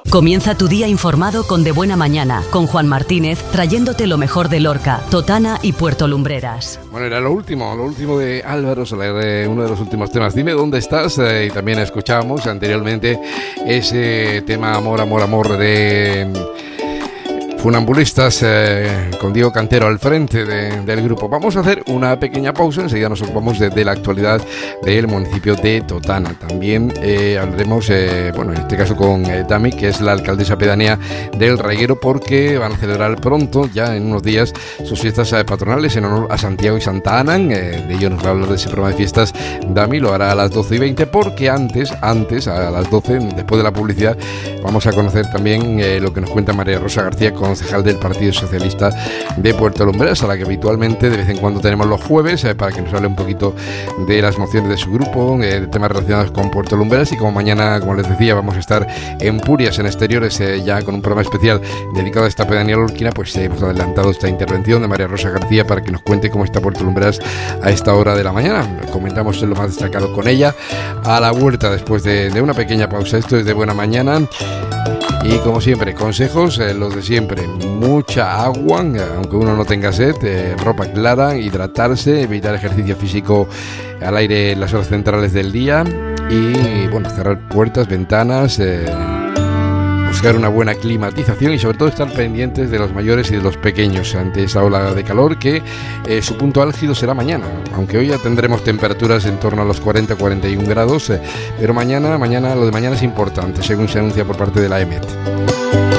Comienza tu día informado con De Buena Mañana, con Juan Martínez, trayéndote lo mejor de Lorca, Totana y Puerto Lumbreras. Bueno, era lo último de Álvaro Soler, uno de los últimos temas. Dime dónde estás, y también escuchábamos anteriormente ese tema Amor, Amor, Amor de Funambulistas, con Diego Cantero al frente del grupo. Vamos a hacer una pequeña pausa, enseguida nos ocupamos de la actualidad del municipio de Totana. También hablaremos, en este caso con Dami, que es la alcaldesa pedánea del Reguero, porque van a celebrar pronto, ya en unos días, sus fiestas patronales en honor a Santiago y Santa Ana. De ello nos va a hablar de ese programa de fiestas Dami, lo hará a las 12:20, porque antes, a las 12, después de la publicidad, vamos a conocer también lo que nos cuenta María Rosa García, concejal del Partido Socialista de Puerto Lumbreras, a la que habitualmente de vez en cuando tenemos los jueves, para que nos hable un poquito de las mociones de su grupo, de temas relacionados con Puerto Lumbreras. Y como mañana, como les decía, vamos a estar en Purias, en Exteriores, ya con un programa especial dedicado a esta pedanía lorquina, pues hemos adelantado esta intervención de María Rosa García para que nos cuente cómo está Puerto Lumbreras a esta hora de la mañana. Comentamos lo más destacado con ella a la vuelta, después de una pequeña pausa. Esto es De Buena Mañana. Y como siempre, consejos, los de siempre: mucha agua, aunque uno no tenga sed, ropa clara, hidratarse, evitar ejercicio físico al aire en las horas centrales del día y, cerrar puertas, ventanas, buscar una buena climatización y sobre todo estar pendientes de los mayores y de los pequeños ante esa ola de calor que su punto álgido será mañana, aunque hoy ya tendremos temperaturas en torno a los 40-41 grados, pero mañana, lo de mañana es importante, según se anuncia por parte de la EMET.